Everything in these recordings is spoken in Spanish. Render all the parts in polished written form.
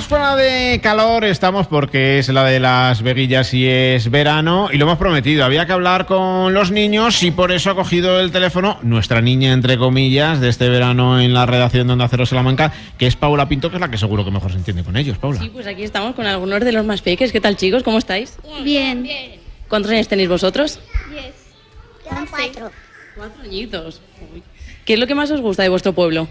más con la de calor estamos porque es la de las veguillas y es verano y lo hemos prometido. Había que hablar con los niños y por eso ha cogido el teléfono nuestra niña, entre comillas, de este verano en la redacción de Onda Cero Salamanca, que es Paula Pinto, que es la que seguro que mejor se entiende con ellos. Paula. Sí, pues aquí estamos con algunos de los más peques. ¿Qué tal, chicos? ¿Cómo estáis? Bien. ¿Cuántos años tenéis vosotros? 10. 4. 4 añitos. Uy. ¿Qué es lo que más os gusta de vuestro pueblo?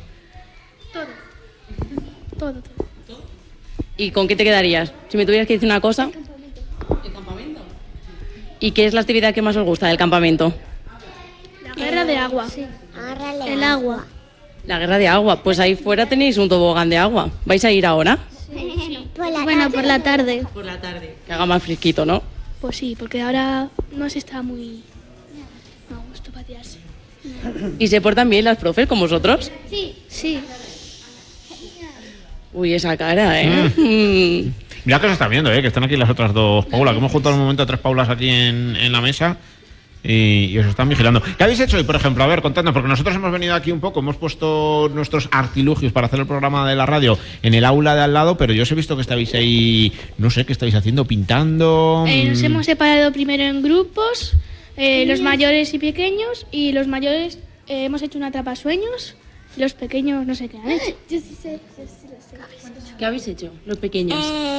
Todo. ¿Y con qué te quedarías? Si me tuvieras que decir una cosa. ¿El campamento? ¿Y qué es la actividad que más os gusta del campamento? La guerra de agua. El agua. La guerra de agua. Pues ahí fuera tenéis un tobogán de agua. ¿Vais a ir ahora? Bueno, por la tarde. Por la tarde. Que haga más fresquito, ¿no? Pues sí, porque ahora no se está muy a gusto patearse. ¿Y se portan bien las profes con vosotros? Sí. Uy, esa cara, ¿eh? Mira que se está viendo, que están aquí las otras dos Paula, que hemos juntado un momento a 3 Paulas aquí en la mesa y os están vigilando. ¿Qué habéis hecho hoy, por ejemplo? A ver, contadnos, porque nosotros hemos venido aquí un poco, hemos puesto nuestros artilugios para hacer el programa de la radio en el aula de al lado, pero yo os he visto que estabais ahí, no sé, ¿qué estáis haciendo? ¿Pintando? Nos hemos separado primero en grupos, los mayores y pequeños, y los mayores hemos hecho un atrapasueños, los pequeños no sé qué han hecho. Yo sí sé. ¿Qué habéis hecho, los pequeños?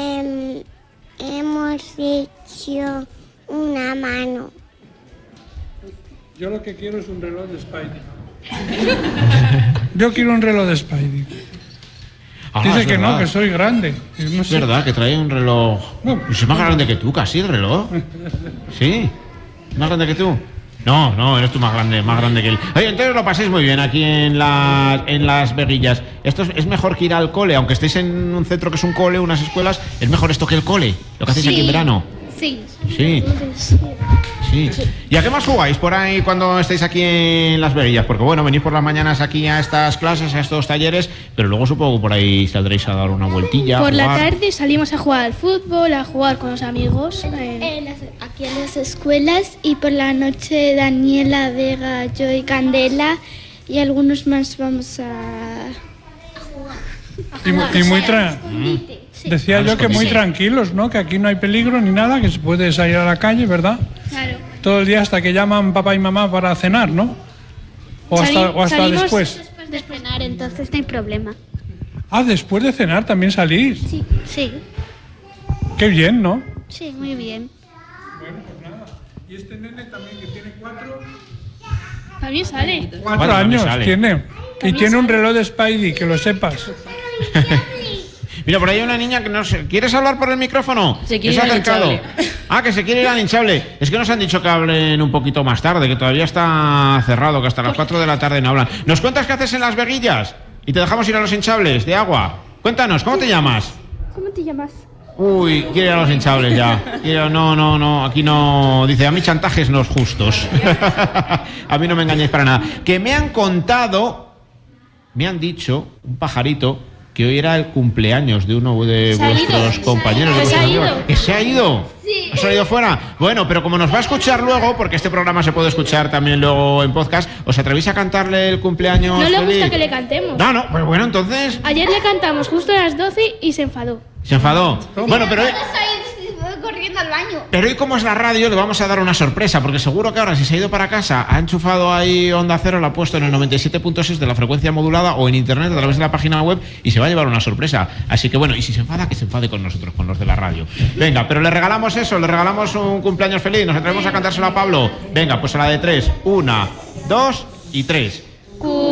Hemos hecho una mano. Yo lo que quiero es un reloj de Spidey. Yo quiero un reloj de Spidey. Dice es que verdad. no, que soy grande. No Es sé. verdad, que trae un reloj. No. Es más grande que tú, casi el reloj. ¿Sí? ¿Más grande que tú? No, eres tú más grande que él. Oye, entonces lo paséis muy bien aquí en las veguillas. Esto es mejor que ir al cole, aunque estéis en un centro que es un cole, unas escuelas, es mejor esto que el cole, lo que hacéis aquí en verano. Sí. Sí. ¿Y a qué más jugáis por ahí cuando estáis aquí en las veguillas? Porque bueno, venís por las mañanas aquí a estas clases, a estos talleres, pero luego supongo que por ahí saldréis a dar una vueltilla. Por la jugar. tarde salimos a jugar al fútbol, a jugar con los amigos. Aquí en las escuelas, y por la noche Daniela, Vega, yo y Candela y algunos más vamos a Y muy Decía yo que muy Sí. tranquilos, ¿no? Que aquí no hay peligro ni nada, que se puede salir a la calle, ¿verdad? Claro. Todo el día hasta que llaman papá y mamá para cenar, ¿no? O hasta Salimos después. después de cenar, entonces no hay problema. Ah, después de cenar también salís. Sí, Qué bien, ¿no? sí, muy bien. Bueno, pues nada. Y este nene también que tiene 4 También sale. Bueno, años sale. tiene. Y tiene un reloj de Spidey, que lo sepas. Mira, por ahí hay una niña que no sé. ¿Quieres hablar por el micrófono? Se quiere ¿Que ir al hinchable. Que se quiere ir al hinchable. Es que nos han dicho que hablen un poquito más tarde, que todavía está cerrado, que hasta las 4 de la tarde no hablan. ¿Nos cuentas qué haces en las veguillas? Y te dejamos ir a los hinchables de agua. Cuéntanos, ¿cómo te llamas? ¿Cómo te llamas? Uy, quiere ir a los hinchables ya. No, aquí no. Dice, a mí chantajes no es justos. A mí no me engañáis para nada. Que me han contado, me han dicho, un pajarito, que hoy era el cumpleaños de uno de vuestros compañeros. Pues de se ha vuestros ido. amigos. ¿Que se ha ido? Sí. ¿Se ha ido fuera? Bueno, pero como nos va a escuchar luego, porque este programa se puede escuchar también luego en podcast, ¿os atrevéis a cantarle el cumpleaños No le feliz? gusta que le cantemos. No, pues bueno, entonces... Ayer le cantamos justo a las 12 y se enfadó. Se enfadó. Bueno, pero... Estoy corriendo al baño. Pero hoy, como es la radio, le vamos a dar una sorpresa, porque seguro que ahora, si se ha ido para casa, ha enchufado ahí Onda Cero, la ha puesto en el 97.6 de la frecuencia modulada o en internet a través de la página web y se va a llevar una sorpresa. Así que bueno, y si se enfada, que se enfade con nosotros, con los de la radio. Venga, pero le regalamos eso, le regalamos un cumpleaños feliz, nos atrevemos a cantárselo a Pablo. Venga, pues a la de 3, 1, 2 y 3.